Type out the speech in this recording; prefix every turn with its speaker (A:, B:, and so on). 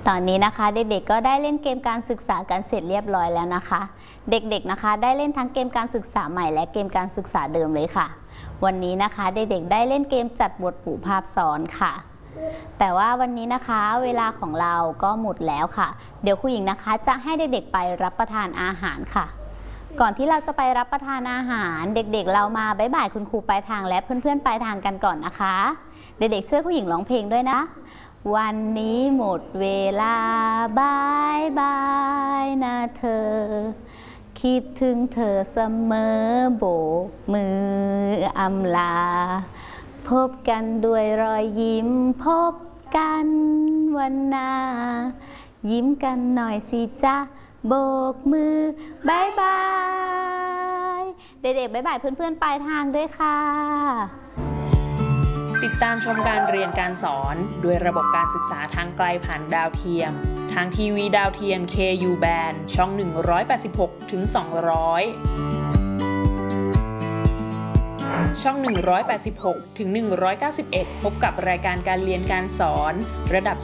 A: ตอนนี้นะคะเด็กๆก็ได้เล่นเกมการศึกษากันเสร็จเรียบร้อยแล้วนะคะเด็กๆนะคะได้เล่นทั้งเกมการศึกษาใหม่และเกมการศึกษาเดิมเลยค่ะวันนี้นะคะเด็กๆได้เล่นเกมจัดบทปู่ภาพซ้อนค่ะแต่ว่าวันนี้นะคะเวลาของเราก็หมดแล้วค่ะเดี๋ยวครูหญิงนะคะจะให้เด็กๆไปรับประทานอาหารค่ะก่อนที่เราจะไปรับประทานอาหารเด็กๆเรามาบ๊ายบายคุณครูปลายทางและเพื่อนๆปลายทางกันก่อนนะคะเด็กๆช่วยครูหญิงร้องเพลงด้วยนะวันนี้หมดเวลาบายบายนะเธอคิดถึงเธอเสมอโบกมืออำลาพบกันด้วยรอยยิ้มพบกันวันหน้ายิ้มกันหน่อยสิจ๊ะโบกมือบายบายเด็กๆบายบายเพื่อนๆปลายทางด้วยค่ะ
B: ติดตามชมการเรียนการสอนด้วยระบบการศึกษาทางไกลผ่านดาวเทียมทางทีวีดาวเทียม KU Band ช่อง 186 ถึง 200 ช่อง 186 ถึง 191 พบกับรายการการเรียนการสอนระดับ